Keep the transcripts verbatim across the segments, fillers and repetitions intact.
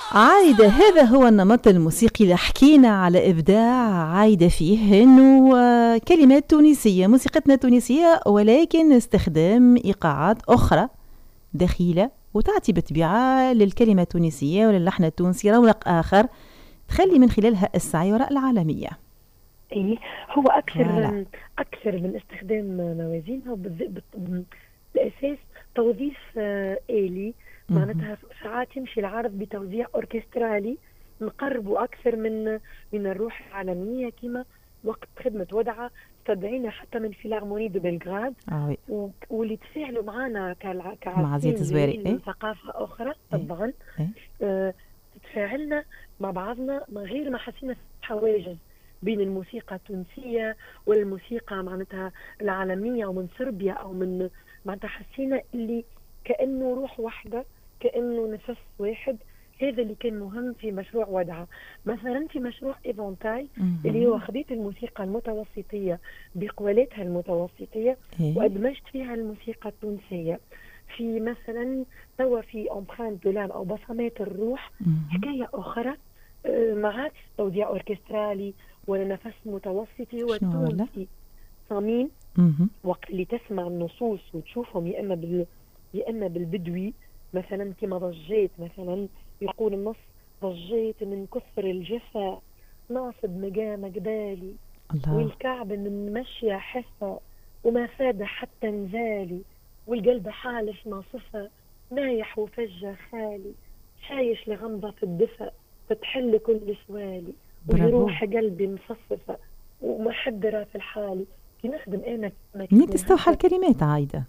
عايدة، هذا هو النمط الموسيقي اللي حكينا على إبداع عايدة فيه، إنه آه، كلمات تونسية، موسيقتنا تونسية، ولكن استخدام إيقاعات أخرى دخيلة وتعطي بطبيعة للكلمة التونسية وللحن التونسي رونق آخر تخلي من خلالها السعي وراء العالمية. ايه، هو فوالا. اكثر اكثر من استخدام موازين، هو بالذ- بت- بالاساس توظيف آه، آلي. مهم. معناتها ساعات يمشي العرض بتوزيع اوركسترالي نقربوا اكثر من من الروح العالميه، كما وقت خدمه ودعه استدعينا حتى من فيلارموني دو بلغراد، آه وي. و- واللي تفاعلوا معنا كالع- مع زياد كعازفين الزواري. جايين من إيه ثقافه اخرى إيه طبعا. إيه. آه، تتفاعلنا مع بعضنا من غير ما حسينا حواجز بين الموسيقى التونسية والموسيقى معناتها العالمية، أو من صربيا أو من، معناتها حسينا اللي كأنه روح واحدة، كأنه نفس واحد. هذا اللي كان مهم في مشروع ودعة. مثلا في مشروع إيفونتاي اللي هو مهم. خديت الموسيقى المتوسطية بقوالاتها المتوسطية إيه. وأدمجت فيها الموسيقى التونسية. في مثلا توا في امبرانت دو لام او بصمات الروح، مهم. حكايه اخرى. آه، ما عادش توزيع اوركسترالي ولا نفس متوسطي، هو شنو ولا؟ التونسي صميم. مهم. وقت اللي تسمع النصوص وتشوفهم يا اما بال يا اما بالبدوي، مثلا كما ضجيت، مثلا يقول النص: ضجيت من كثر الجفا، ناصب مقام جبالي، الله. والكعب من مشي حفا، وما فاد حتى نزالي، والقلب حالف ناصفة، نايح وفجة خالي، شايش لغمضة في الدفا، فتحل كل سوالي، برافو. وجروح قلبي مصففة، ومحدرة في الحالي. كي نخدم انا منين من تستوحى هكا. الكلمات عايدة؟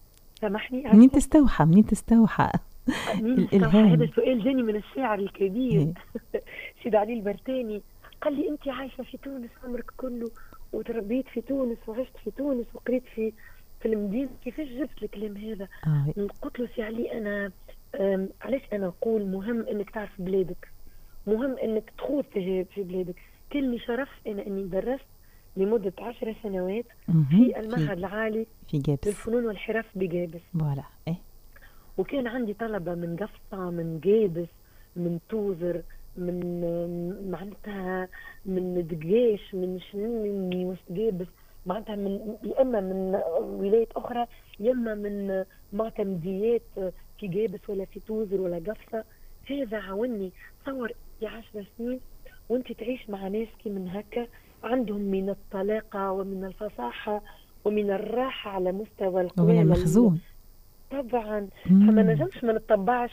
سامحني منين عفوا. تستوحى منين تستوحى مين استوحى؟ هذا الإلهام؟ سؤال جاني من الشاعر الكبير إيه. سيد علي البرتاني. قال لي: انت عايشه في تونس عمرك كله، وتربيت في تونس وعشت في تونس وقريت في في المدينه، كيفاش جبت الكلام هذا؟ آه. قلت له: سي علي، انا أم، علاش انا نقول مهم انك تعرف بلادك، مهم انك تخوض تجارب في بلادك. كان لي شرف انا اني درست لمده عشر سنوات مهم. في في المعهد العالي في جابس. للفنون والحرف بجابس. فوالا. إيه. وكان عندي طلبة من قفصة، من جيبس، من توزر، من معناتها من دقيش، من شنيني وسط جيبس، معناتها من يا اما من ولايات اخرى، يا اما من معتمديات في جيبس ولا في توزر ولا قفصة. هذا عاوني. تصور في عشر سنين وانت تعيش مع ناس كي من هكا، عندهم من الطلاقة ومن الفصاحة ومن الراحة على مستوى ومن القوالة. المخزون. طبعا. فما مم. نجمش ما نتطبعش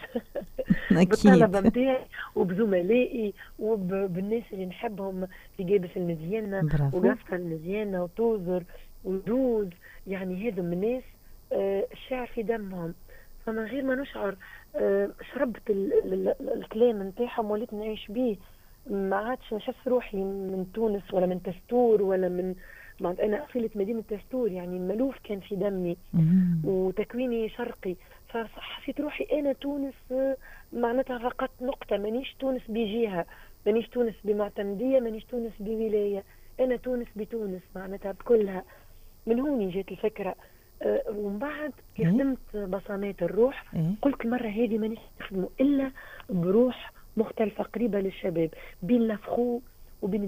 أكيد. بالطلبه نتاعي وبزملائي وبالناس اللي نحبهم في جابس المزيانه برافو. وقفصه المزيانه وتوزر ودود. يعني هذم الناس آه، الشعر في دمهم. فمن غير ما نشعر آه، شربت ال- ال- ال- الكلام نتاعهم وليت نعيش بيه. ما عادش نحس روحي من تونس ولا من تستور ولا من، مع انا اصيله مدينه تستور، يعني الملوف كان في دمي مم. وتكويني شرقي. فحسيت روحي انا تونس آه، معناتها فقط نقطة. مانيش تونس بجهة، مانيش تونس بمعتمدية، مانيش تونس بولاية. انا تونس بتونس معناتها بكلها. من هوني جات الفكرة. آه، ومن بعد كي إيه خدمت بصمات الروح، إيه. قلت مرة هذه مانيش نخدمه إلا بروح مختلفة قريبة للشباب، بين لفخو وبين